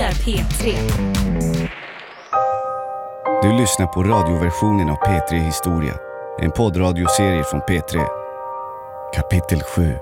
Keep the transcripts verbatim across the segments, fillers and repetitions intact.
är P tre. Du lyssnar på radioversionen av P tre Historia. En poddradioserie från P tre. Kapitel sju.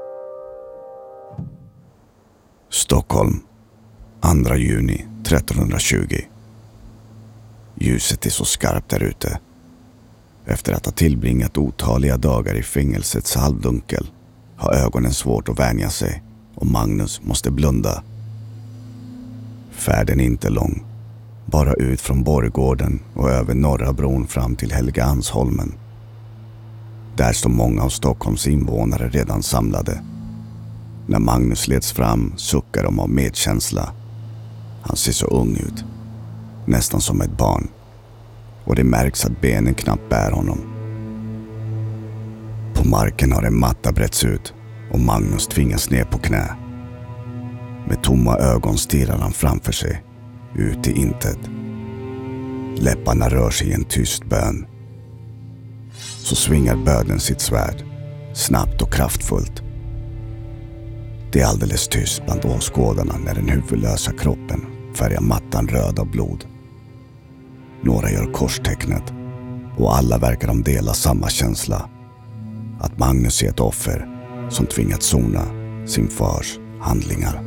Stockholm, andra juni trettonhundratjugo. Ljuset är så skarpt där ute. Efter att ha tillbringat otaliga dagar i fängelsets halvdunkel har ögonen svårt att vänja sig och Magnus måste blunda. Färden är inte lång. Bara ut från Borggården och över Norra bron fram till Helgeandsholmen. Där står många av Stockholms invånare redan samlade. När Magnus leds fram suckar de av medkänsla. Han ser så ung ut. Nästan som ett barn. Och det märks att benen knappt bär honom. På marken har en matta bretts ut och Magnus tvingas ner på knä. Med tomma ögon stirrar han framför sig, ut i intet. Läpparna rör sig i en tyst bön. Så svingar böden sitt svärd, snabbt och kraftfullt. Det är alldeles tyst bland åskådarna när den huvudlösa kroppen färgar mattan röd av blod. Några gör korstecknet och alla verkar de dela samma känsla. Att Magnus är ett offer som tvingats sona sin fars handlingar.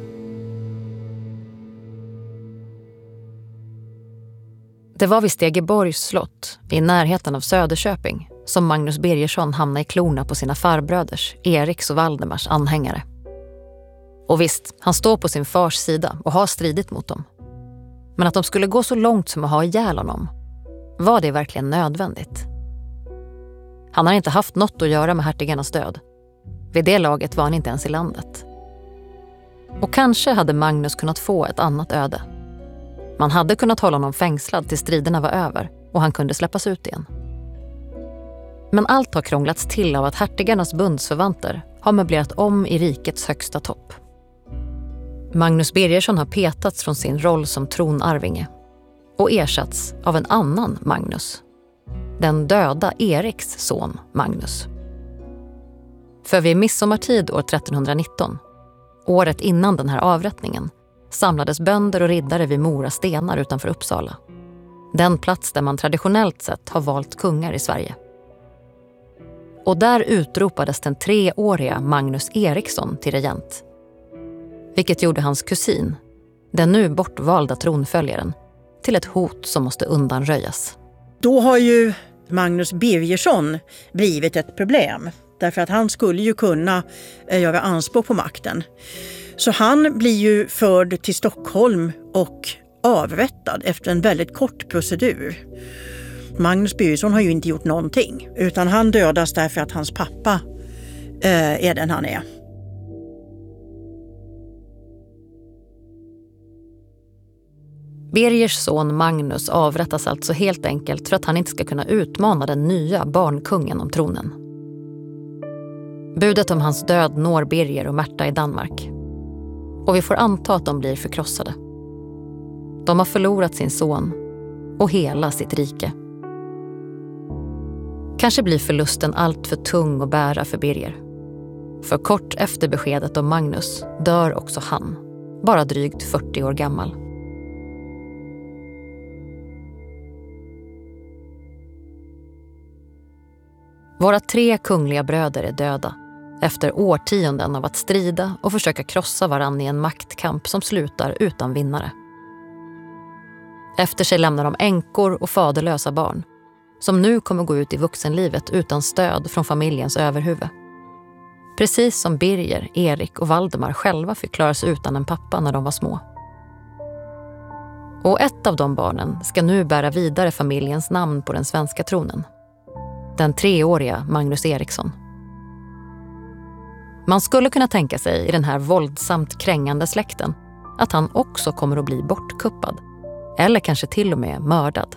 Det var vid Stegeborgs slott, i närheten av Söderköping, som Magnus Birgersson hamnade i klorna på sina farbröders, Eriks och Valdemars anhängare. Och visst, han står på sin fars sida och har stridit mot dem. Men att de skulle gå så långt som att ha ihjäl honom, var det verkligen nödvändigt? Han har inte haft något att göra med hertigarnas död. Vid det laget var han inte ens i landet. Och kanske hade Magnus kunnat få ett annat öde. Man hade kunnat hålla honom fängslad tills striderna var över och han kunde släppas ut igen. Men allt har krånglats till av att hertigarnas bundsförvanter har möblerat om i rikets högsta topp. Magnus Birgersson har petats från sin roll som tronarvinge och ersatts av en annan Magnus. Den döda Eriks son Magnus. För vid midsommartid år trettonhundranitton, året innan den här avrättningen, samlades bönder och riddare vid Mora stenar utanför Uppsala. Den plats där man traditionellt sett har valt kungar i Sverige. Och där utropades den treåriga Magnus Eriksson till regent. Vilket gjorde hans kusin, den nu bortvalda tronföljaren, till ett hot som måste undanröjas. Då har ju Magnus Birgersson blivit ett problem. Därför att han skulle ju kunna göra anspråk på makten. Så han blir ju förd till Stockholm och avrättad efter en väldigt kort procedur. Magnus Birgersson har ju inte gjort någonting. Utan han dödas därför att hans pappa eh, är den han är. Birgers son Magnus avrättas alltså helt enkelt för att han inte ska kunna utmana den nya barnkungen om tronen. Budet om hans död når Birger och Märta i Danmark. Och vi får anta att de blir förkrossade. De har förlorat sin son och hela sitt rike. Kanske blir förlusten allt för tung att bära för Birger. För kort efter beskedet om Magnus dör också han, bara drygt fyrtio år gammal. Våra tre kungliga bröder är döda efter årtionden av att strida och försöka krossa varann i en maktkamp som slutar utan vinnare. Efter sig lämnar de änkor och faderlösa barn som nu kommer gå ut i vuxenlivet utan stöd från familjens överhuvud. Precis som Birger, Erik och Valdemar själva fick klara sig utan en pappa när de var små. Och ett av de barnen ska nu bära vidare familjens namn på den svenska tronen. Den treåriga Magnus Eriksson. Man skulle kunna tänka sig i den här våldsamt krängande släkten att han också kommer att bli bortkuppad. Eller kanske till och med mördad.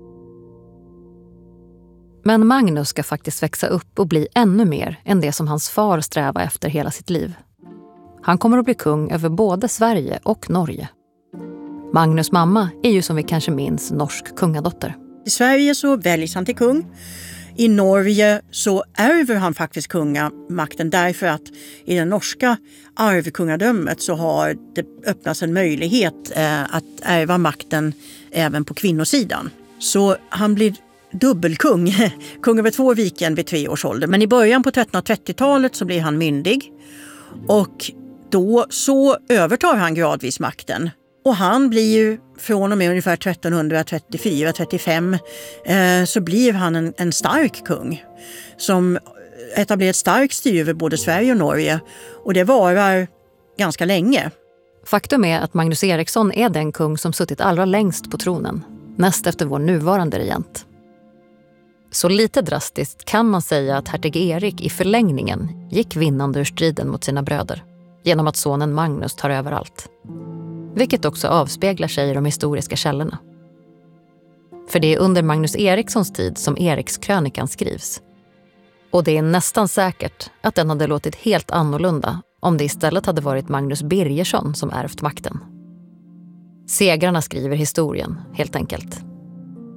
Men Magnus ska faktiskt växa upp och bli ännu mer än det som hans far strävar efter hela sitt liv. Han kommer att bli kung över både Sverige och Norge. Magnus mamma är ju som vi kanske minns norsk kungadotter. I Sverige så väljs han till kung. I Norge så ärver han faktiskt kungamakten därför att i det norska arvkungadömet så har det öppnats en möjlighet eh, att ärva makten även på kvinnosidan. Så han blir dubbelkung, kung över två riken vid tre års ålder. Men i början på trettonhundratrettiotalet så blir han myndig och då så övertar han gradvis makten. Och han blir ju från och med ungefär trettonhundratrettiofyra trettiofem eh, så blir han en, en stark kung som etablerar ett starkt styre över både Sverige och Norge, och det varar ganska länge. Faktum är att Magnus Eriksson är den kung som suttit allra längst på tronen, näst efter vår nuvarande regent. Så lite drastiskt kan man säga att hertig Erik i förlängningen gick vinnande ur striden mot sina bröder genom att sonen Magnus tar över allt. Vilket också avspeglar sig i de historiska källorna. För det är under Magnus Erikssons tid som Erikskrönikan skrivs. Och det är nästan säkert att den hade låtit helt annorlunda om det istället hade varit Magnus Birgersson som ärvt makten. Segrarna skriver historien, helt enkelt.